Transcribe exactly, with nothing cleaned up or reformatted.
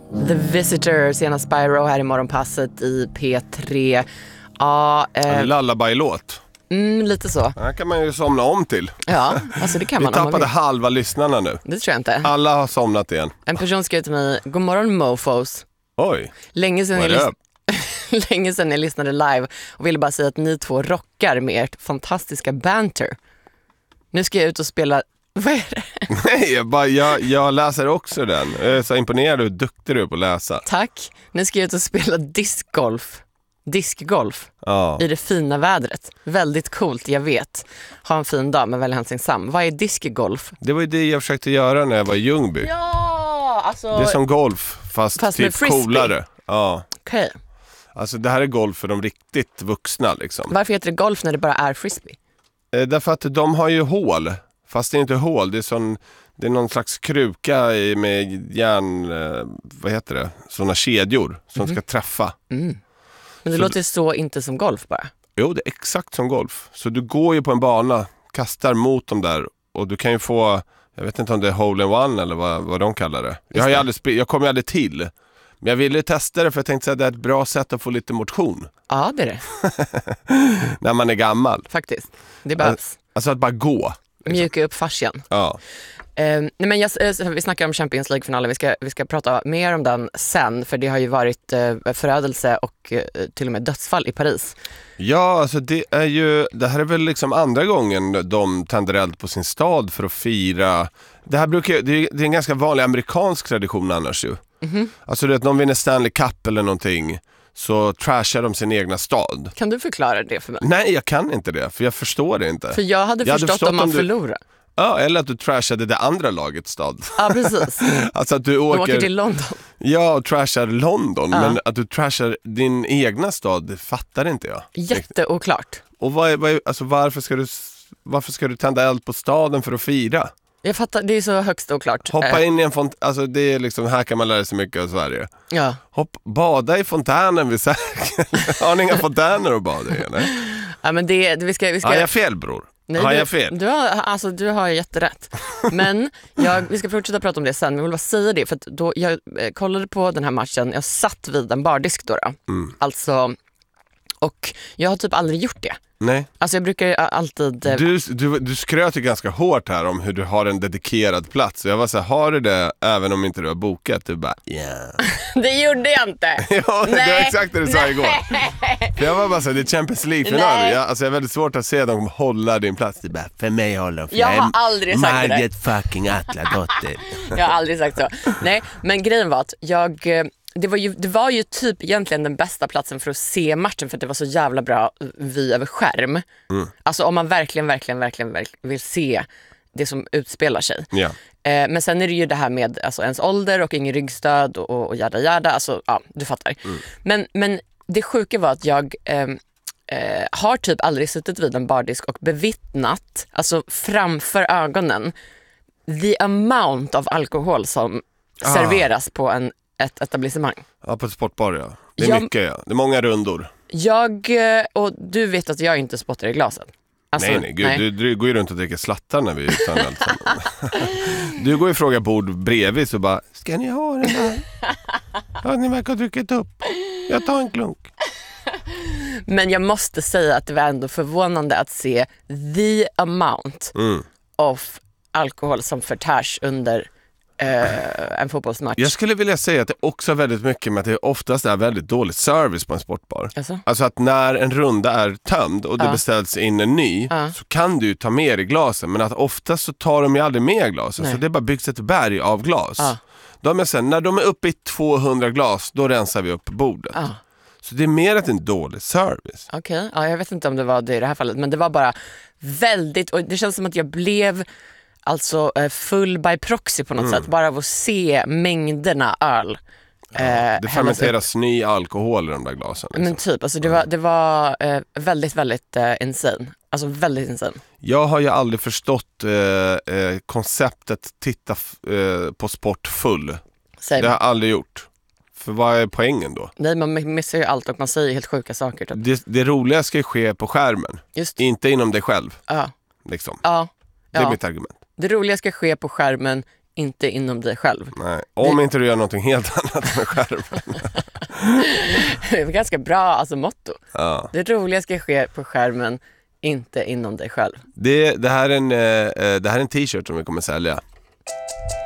The Visitor, sena Spyro här i morgonpasset i P tre. Ja, eh, en lullaby-låt. Mm, lite så. Det här kan man ju somna om till. Ja, alltså det kan man. Vi tappade halva lyssnarna nu. Det tror jag inte. Alla har somnat igen. En person skrev till mig, god morgon mofos. Oj. Länge sedan, jag lys- Länge sedan jag lyssnade live och ville bara säga att ni två rockar med ert fantastiska banter. Nu ska jag ut och spela... Vad är det? Nej, jag, bara, jag, jag läser också den. Jag är så imponerad hur duktig du är på att läsa. Tack. Nu ska jag ut och spela discgolf. Diskgolf ja. I det fina vädret. Väldigt coolt, jag vet. Ha en fin dag med Välhänsingsam. Vad är diskgolf? Det var ju det jag försökte göra när jag var i Ljungby. Ja, alltså... Det är som golf, fast, fast typ coolare. Ja. Okej. Okay. Alltså det här är golf för de riktigt vuxna liksom. Vad heter det golf när det bara är frisbee? Eh, därför att de har ju hål. Fast det är inte hål, det är, sån, det är någon slags kruka med järn, eh, vad heter det? Såna kedjor som mm. ska träffa. Mm. Men det så låter så inte som golf bara. Jo, det är exakt som golf. Så du går ju på en bana, kastar mot dem där och du kan ju få, jag vet inte om det är hole in one eller vad, vad de kallar det. Jag, har ju aldrig sp- jag kommer ju aldrig till. Men jag ville testa det för jag tänkte att det är ett bra sätt att få lite motion. Ja, det är det. När man är gammal. Faktiskt, det behövs. Alltså att bara gå. Liksom. Mjuka upp fascian. Ja. Uh, nej men jag, vi snackar om Champions League-finalen, vi ska, vi ska prata mer om den sen, för det har ju varit uh, förödelse och uh, till och med dödsfall i Paris. Ja, alltså det är ju, det här är väl liksom andra gången de tänder eld på sin stad för att fira. Det här brukar, det är, det är en ganska vanlig amerikansk tradition annars ju. Mm-hmm. Alltså det är att någon vinner Stanley Cup eller någonting, så trashar de sin egna stad. Kan du förklara det för mig? Nej, jag kan inte det, för jag förstår det inte. För jag hade jag förstått, hade förstått om man om du... förlorar. Ja, eller att du trashade det andra lagets stad. Ja, precis. Alltså att du åker... åker till London. Ja, och trashar London. Ja. Men att du trashar din egna stad, det fattar inte jag. Jätteoklart. Och vad är, vad är, alltså varför ska du varför ska du tända eld på staden för att fira? Jag fattar, det är så högst oklart. Hoppa in i en font... Alltså det är liksom, här kan man lära sig mycket av Sverige. Ja. Hopp, bada i fontänen vid säkert. Har ni inga fontäner att bada i, eller? Ja, men det, vi ska... Vi ska... Har jag fel, bror? Nej, har du, jag fel? Du har, alltså, du har jätterätt. Men jag, vi ska fortsätta prata om det sen. Men jag vill bara säga det. För att då jag eh, kollade på den här matchen. Jag satt vid en bardisk då. då. Mm. Alltså, och jag har typ aldrig gjort det. Nej. Alltså jag brukar alltid... Eh... Du, du, du skröt ju ganska hårt här om hur du har en dedikerad plats. Och jag var så här, har du det även om inte du har bokat? Du bara, ja. Yeah. Det gjorde jag inte. Ja, det var exakt det du sa igår. För jag var bara så här, det är Champions League-final. Jag, alltså jag är väldigt svårt att se dem hålla din plats. Det bara, för mig håller för jag har aldrig sagt det. Margit fucking Atla-dotter. Jag har aldrig sagt så. Nej, men grejen var att jag... Det var, ju, det var ju typ egentligen den bästa platsen för att se matchen, för att det var så jävla bra vy över skärm. Mm. Alltså om man verkligen, verkligen, verkligen, verkligen vill se det som utspelar sig. Ja. Eh, men sen är det ju det här med alltså, ens ålder och ingen ryggstöd och, och jada jada. Alltså, ja, du fattar. Mm. Men, men det sjuka var att jag eh, eh, har typ aldrig suttit vid en bardisk och bevittnat, alltså framför ögonen, the amount of alkohol som ah. serveras på en ett etablissemang. Ja, på ett sportbar, ja. Det är jag, mycket, ja. Det är många rundor. Jag, och du vet att jag inte spottar i glaset. Alltså, nej, nej, gud, nej. Du, du går ju runt och dricker slattar när vi är utan allt. Du går ju fråga bord bredvid så bara, ska ni ha den här? Har ni verkar druckit upp? Jag tar en klunk. Men jag måste säga att det var ändå förvånande att se the amount mm. of alkohol som förtärs under Uh, en fotbollsmatch. Jag skulle vilja säga att det också är väldigt mycket med att det oftast är väldigt dålig service på en sportbar. Alltså, alltså att när en runda är tömd och det uh. beställs in en ny uh. så kan du ta med i glasen, men att oftast så tar de ju aldrig med glasen. Nej. Så det bara byggs ett berg av glas. Uh. De är sen, när de är uppe i tvåhundra glas, då rensar vi upp bordet. Uh. Så det är mer att det är en dålig service. Okej, okay. Ja, jag vet inte om det var det i det här fallet, men det var bara väldigt, och det känns som att jag blev alltså full by proxy på något mm. sätt. Bara av att se mängderna öl. Ja, eh, det fermenteras ny alkohol i de där glasen. Liksom. Men typ, alltså det var, det var eh, väldigt, väldigt eh, insane. Alltså väldigt insane. Jag har ju aldrig förstått eh, eh, konceptet titta f- eh, på sport full. Same. Det har jag aldrig gjort. För vad är poängen då? Nej, man missar ju allt och man säger helt sjuka saker. Typ. Det, det roliga ska ju ske på skärmen. Just. Inte inom dig själv. Ja. Liksom. Ja. Det är ja. mitt argument. Det roliga ska ske på skärmen, inte inom dig själv. Nej, om det... inte du gör någonting helt annat med skärmen. Det är ett ganska bra alltså, motto. Ja. Det roliga ska ske på skärmen, inte inom dig själv. Det, det, här är en, eh, det här är en t-shirt som vi kommer sälja.